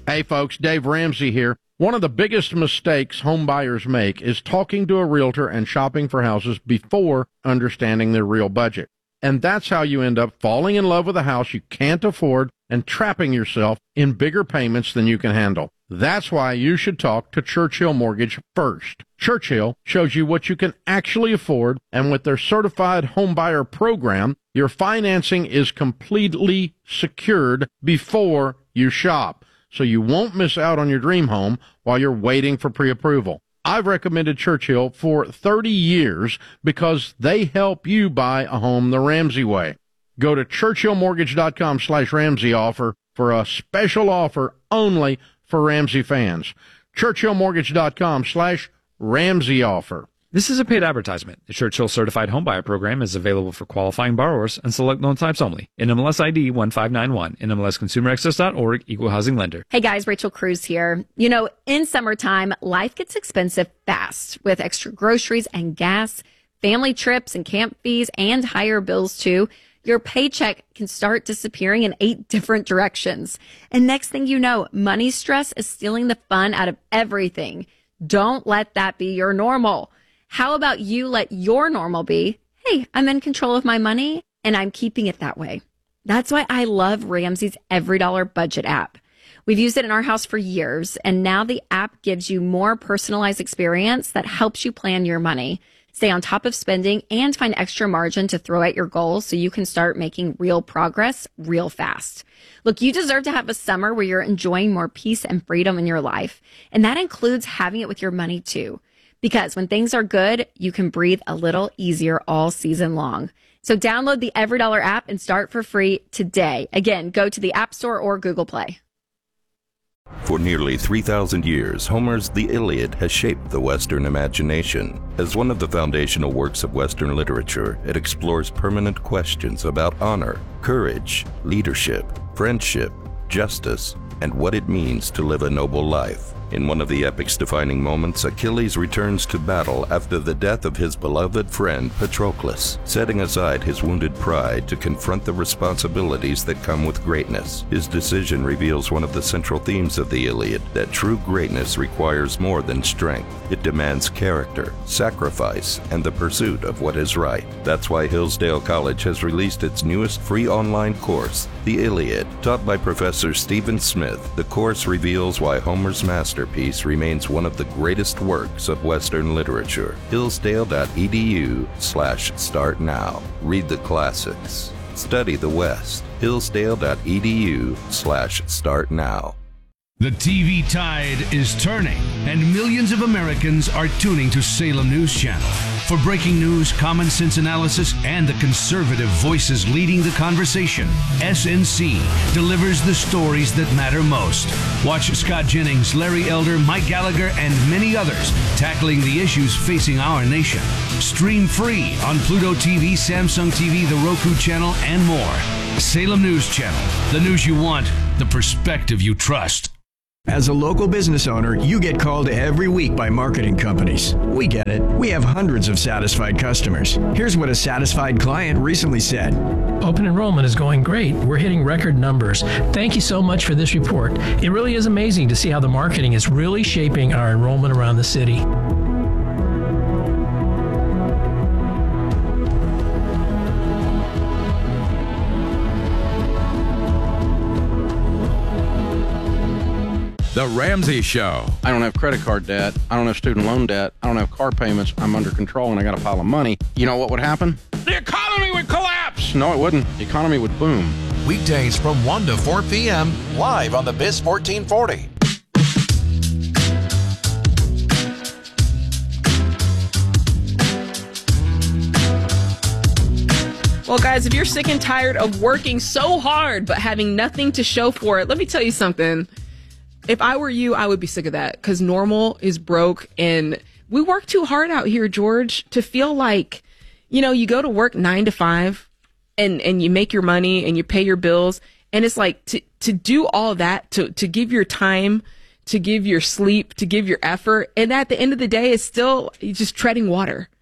Hey folks, Dave Ramsey here. One of the biggest mistakes home buyers make is talking to a realtor and shopping for houses before understanding their real budget. And that's how you end up falling in love with a house you can't afford and trapping yourself in bigger payments than you can handle. That's why you should talk to Churchill Mortgage first. Churchill shows you what you can actually afford, and with their certified home buyer program, your financing is completely secured before you shop, so you won't miss out on your dream home while you're waiting for pre-approval. I've recommended Churchill for 30 years because they help you buy a home the Ramsey way. Go to churchillmortgage.com/Ramsey offer for a special offer only for Ramsey fans. churchillmortgage.com/Ramsey offer. This is a paid advertisement. The Churchill Certified Homebuyer Program is available for qualifying borrowers and select loan types only. NMLS ID 1591. NMLSConsumerAccess.org. Equal housing lender. Hey guys, Rachel Cruz here. You know, in summertime, life gets expensive fast with extra groceries and gas, family trips and camp fees, and higher bills too. Your paycheck can start disappearing in 8 different directions. And next thing you know, money stress is stealing the fun out of everything. Don't let that be your normal. How about you let your normal be, hey, I'm in control of my money and I'm keeping it that way. That's why I love Ramsey's EveryDollar budget app. We've used it in our house for years, and now the app gives you more personalized experience that helps you plan your money, stay on top of spending, and find extra margin to throw at your goals so you can start making real progress real fast. Look, you deserve to have a summer where you're enjoying more peace and freedom in your life, and that includes having it with your money too. Because when things are good, you can breathe a little easier all season long. So download the EveryDollar app and start for free today. Again, go to the App Store or Google Play. For nearly 3,000 years, Homer's The Iliad has shaped the Western imagination. As one of the foundational works of Western literature, it explores permanent questions about honor, courage, leadership, friendship, justice, and what it means to live a noble life. In one of the epic's defining moments, Achilles returns to battle after the death of his beloved friend Patroclus, setting aside his wounded pride to confront the responsibilities that come with greatness. His decision reveals one of the central themes of the Iliad, that true greatness requires more than strength. It demands character, sacrifice, and the pursuit of what is right. That's why Hillsdale College has released its newest free online course, The Iliad. Taught by Professor Stephen Smith, the course reveals why Homer's masterpiece remains one of the greatest works of Western literature. Hillsdale.edu/start now. Read the classics. Study the West. Hillsdale.edu/start now. The TV tide is turning, and millions of Americans are tuning to Salem News Channel. For breaking news, common sense analysis, and the conservative voices leading the conversation, SNC delivers the stories that matter most. Watch Scott Jennings, Larry Elder, Mike Gallagher, and many others tackling the issues facing our nation. Stream free on Pluto TV, Samsung TV, the Roku channel, and more. Salem News Channel, the news you want, the perspective you trust. As a local business owner, you get called every week by marketing companies. We get it. We have hundreds of satisfied customers. Here's what a satisfied client recently said. Open enrollment is going great. We're hitting record numbers. Thank you so much for this report. It really is amazing to see how the marketing is really shaping our enrollment around the city. The Ramsey Show. I don't have credit card debt. I don't have student loan debt. I don't have car payments. I'm under control and I got a pile of money. You know what would happen? The economy would collapse. No, it wouldn't. The economy would boom. Weekdays from 1 to 4 p.m. live on the Biz 1440. Well, guys, if you're sick and tired of working so hard but having nothing to show for it, let me tell you something. If I were you, I would be sick of that, because normal is broke, and we work too hard out here, George, to feel like, you know, you go to work 9 to 5 and you make your money and you pay your bills. And it's like to do all that, to give your time, to give your sleep, to give your effort. And at the end of the day, it's still just treading water.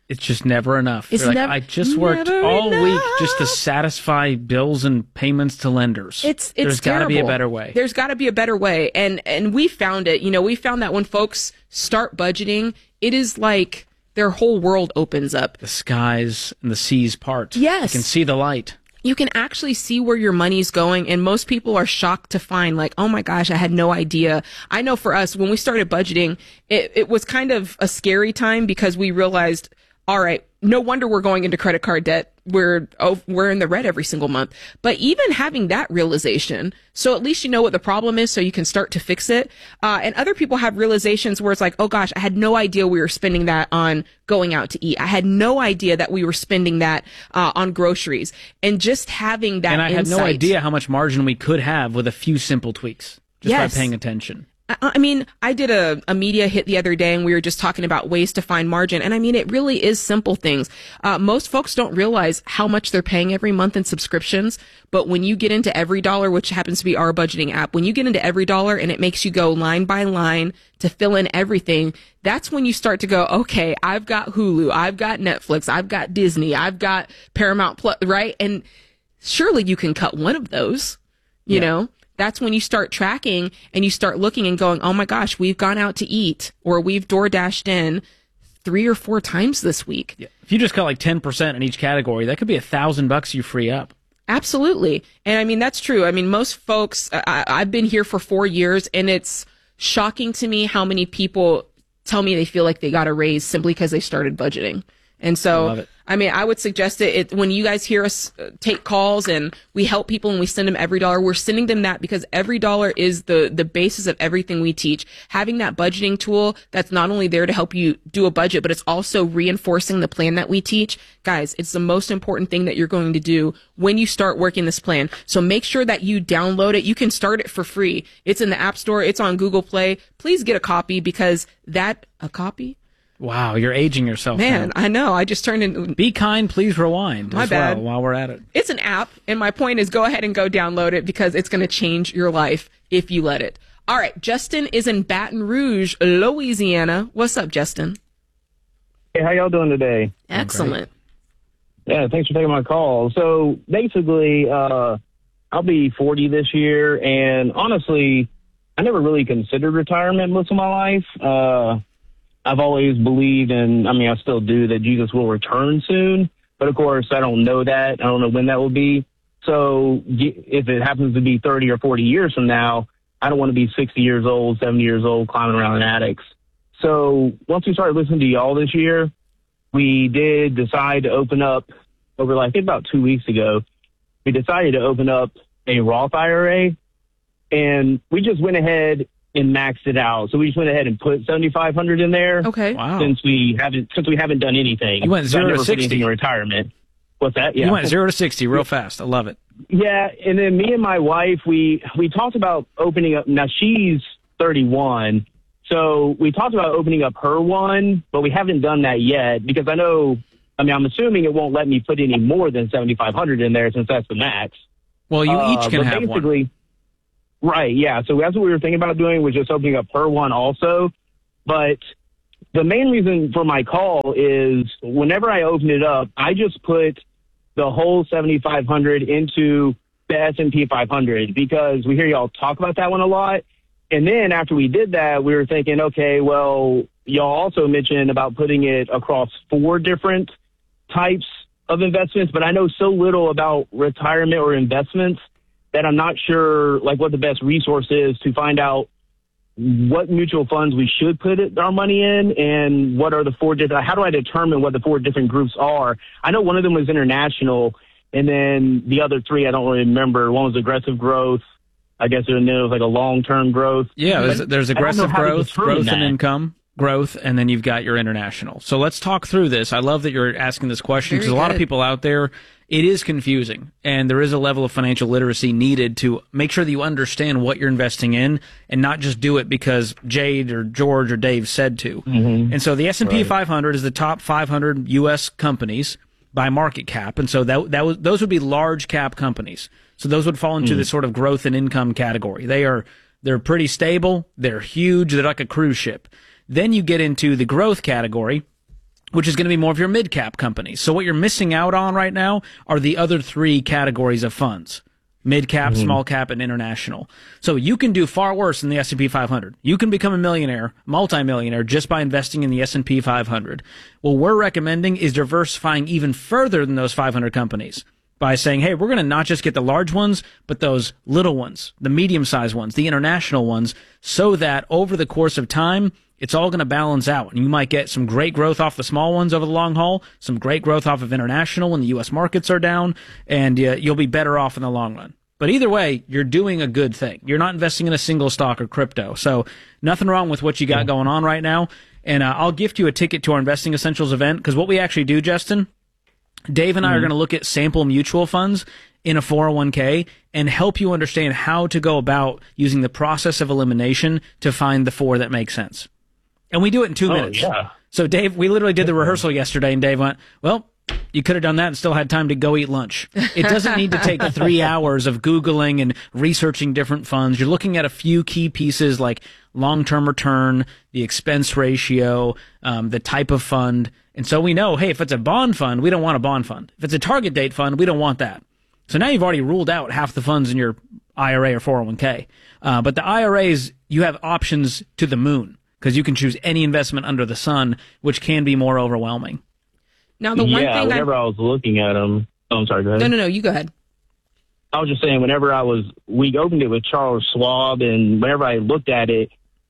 It's just never enough. It's like, I just worked all week just to satisfy bills and payments to lenders. There's got to be a better way. There's got to be a better way. And we found it. We found that when folks start budgeting, it is like their whole world opens up. The skies and the seas part. Yes. You can see the light. You can actually see where your money's going, and most people are shocked to find, like, oh my gosh, I had no idea. I know for us, when we started budgeting, it was kind of a scary time because we realized, all right, no wonder we're going into credit card debt. We're in the red every single month. But even having that realization, so at least you know what the problem is, so you can start to fix it. And other people have realizations where it's like, oh gosh, I had no idea we were spending that on going out to eat. I had no idea that we were spending that on groceries. And just having that And I insight, had no idea how much margin we could have with a few simple tweaks, just by paying attention. I mean, I did a media hit the other day and we were just talking about ways to find margin. And I mean, it really is simple things. Most folks don't realize how much they're paying every month in subscriptions. But when you get into EveryDollar, which happens to be our budgeting app, when you get into EveryDollar and it makes you go line by line to fill in everything, that's when you start to go, okay, I've got Hulu, I've got Netflix, I've got Disney, I've got Paramount Plus, right? And surely you can cut one of those, you know? That's when you start tracking and you start looking and going, oh my gosh, we've gone out to eat or we've DoorDashed in 3 or 4 times this week. Yeah. If you just cut like 10% in each category, that could be $1,000 you free up. Absolutely. And I mean, that's true. I mean, most folks, I've been here for 4 years and it's shocking to me how many people tell me they feel like they got a raise simply because they started budgeting. And so, I mean, I would suggest it when you guys hear us take calls and we help people and we send them EveryDollar, we're sending them that because EveryDollar is the basis of everything we teach. Having that budgeting tool that's not only there to help you do a budget, but it's also reinforcing the plan that we teach. Guys, it's the most important thing that you're going to do when you start working this plan. So make sure that you download it. You can start it for free. It's in the App Store. It's on Google Play. Please get a copy because a copy? Wow, you're aging yourself. Man, now. I know. I just turned in. Be kind, please rewind. My bad. While we're at it. It's an app, and my point is go ahead and go download it because it's going to change your life if you let it. All right, Justin is in Baton Rouge, Louisiana. What's up, Justin? Hey, how y'all doing today? Excellent. Yeah, thanks for taking my call. So basically, I'll be 40 this year, and honestly, I never really considered retirement most of my life. I've always believed, and I mean, I still do, that Jesus will return soon. But of course, I don't know that. I don't know when that will be. So if it happens to be 30 or 40 years from now, I don't want to be 60 years old, 70 years old, climbing around in attics. So once we started listening to y'all this year, we did decide to open up over, I think about 2 weeks ago, we decided to open up a Roth IRA, and we just went ahead and maxed it out. So we just went ahead and put $7,500 in there. Okay. Wow. Since we haven't done anything. You went 0 to 60 in retirement. What's that? Yeah. You went 0 to 60 real fast. I love it. Yeah, and then me and my wife, we talked about opening up. Now she's 31, so we talked about opening up her one, but we haven't done that yet because I'm assuming it won't let me put any more than $7,500 in there since that's the max. Well, you each can have one. Right, yeah. So that's what we were thinking about doing, was just opening up her one also. But the main reason for my call is whenever I open it up, I just put the whole $7,500 into the S&P 500 because we hear y'all talk about that one a lot. And then after we did that, we were thinking, okay, well, y'all also mentioned about putting it across 4 different types of investments, but I know so little about retirement or investments that I'm not sure what the best resource is to find out what mutual funds we should put our money in and what are the 4 different, how do I determine what the 4 different groups are? I know one of them was international, and then the other 3, I don't really remember. One was aggressive growth. I guess there was a long-term growth. Yeah, there's aggressive growth and income growth, and then you've got your international. So let's talk through this. I love that you're asking this question because a lot of people out there, it is confusing, and there is a level of financial literacy needed to make sure that you understand what you're investing in and not just do it because Jade or George or Dave said to. Mm-hmm. And so the S&P 500 is the top 500 U.S. companies by market cap, and so those would be large cap companies. So those would fall into this sort of growth and income category. They're pretty stable. They're huge. They're like a cruise ship. Then you get into the growth category, which is going to be more of your mid-cap companies. So what you're missing out on right now are the other three categories of funds: mid-cap, small cap, and international. So you can do far worse than the S&P 500. You can become a millionaire, multimillionaire, just by investing in the S&P 500. What we're recommending is diversifying even further than those 500 companies by saying, hey, we're going to not just get the large ones, but those little ones, the medium-sized ones, the international ones, so that over the course of time, it's all going to balance out. And you might get some great growth off the small ones over the long haul, some great growth off of international when the U.S. markets are down, and you'll be better off in the long run. But either way, you're doing a good thing. You're not investing in a single stock or crypto. So nothing wrong with what you got going on right now. And I'll gift you a ticket to our Investing Essentials event, because what we actually do, Justin, Dave and I are going to look at sample mutual funds in a 401k and help you understand how to go about using the process of elimination to find the four that make sense. And we do it in 2 minutes. Yeah. So, Dave, we literally did the rehearsal yesterday, and Dave went, well, you could have done that and still had time to go eat lunch. It doesn't need to take 3 hours of Googling and researching different funds. You're looking at a few key pieces like long-term return, the expense ratio, the type of fund. And so we know, hey, if it's a bond fund, we don't want a bond fund. If it's a target date fund, we don't want that. So now you've already ruled out half the funds in your IRA or 401k. But the IRAs, you have options to the moon, because you can choose any investment under the sun, which can be more overwhelming. Now, the one thing whenever I was looking at them, I'm sorry, go ahead. No, you go ahead. I was just saying, we opened it with Charles Schwab, and whenever I looked at it,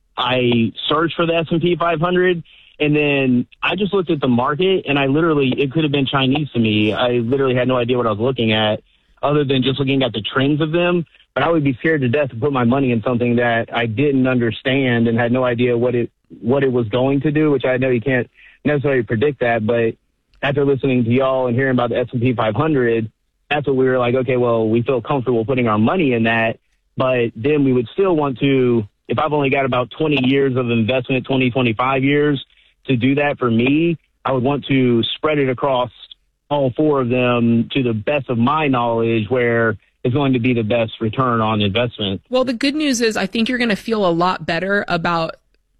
I searched for the S&P 500, and then I just looked at the market, and it could have been Chinese to me. I literally had no idea what I was looking at, other than just looking at the trends of them. But I would be scared to death to put my money in something that I didn't understand and had no idea what it was going to do, which I know you can't necessarily predict that, but after listening to y'all and hearing about the S&P 500, that's what we were like, okay, well, we feel comfortable putting our money in that, but then we would still want to, if I've only got about 20 years of investment, 20, 25 years to do that for me, I would want to spread it across all four of them to the best of my knowledge, where it's going to be the best return on investment. Well, the good news is I think you're going to feel a lot better about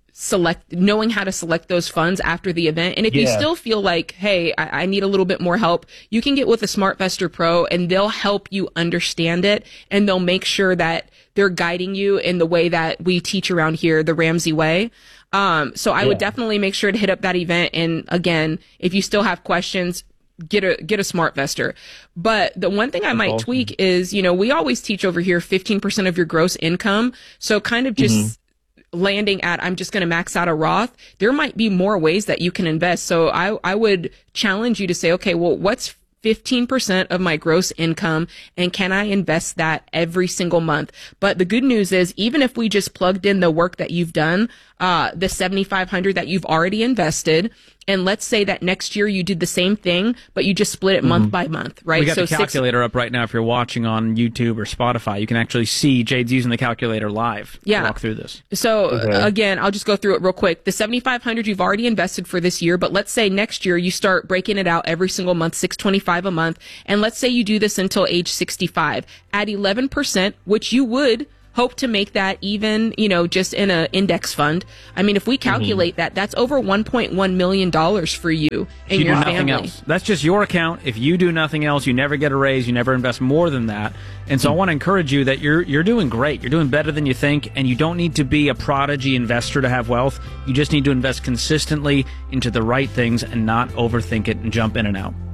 knowing how to select those funds after the event. And if you still feel like, hey, I need a little bit more help, you can get with a SmartVestor Pro, and they'll help you understand it, and they'll make sure that they're guiding you in the way that we teach around here, the Ramsey way. So I would definitely make sure to hit up that event. And again, if you still have questions, get a SmartVestor. But the one thing I might tweak is, we always teach over here 15% of your gross income. So kind of just landing at, I'm just going to max out a Roth. There might be more ways that you can invest. So I would challenge you to say, okay, well, what's 15% of my gross income, and can I invest that every single month? But the good news is, even if we just plugged in the work that you've done, the $7,500 that you've already invested, and let's say that next year you did the same thing, but you just split it month by month, right? We got the calculator up right now. If you're watching on YouTube or Spotify, you can actually see Jade's using the calculator live to walk through this. So again, I'll just go through it real quick. The $7,500 you've already invested for this year, but let's say next year you start breaking it out every single month, $625 a month, and let's say you do this until age 65 at 11%, which you would hope to make that even, just in an index fund. I mean, if we calculate that, that's over $1.1 million for you and your family. Nothing else. That's just your account. If you do nothing else, you never get a raise, you never invest more than that. And so I want to encourage you that you're doing great. You're doing better than you think, and you don't need to be a prodigy investor to have wealth. You just need to invest consistently into the right things and not overthink it and jump in and out.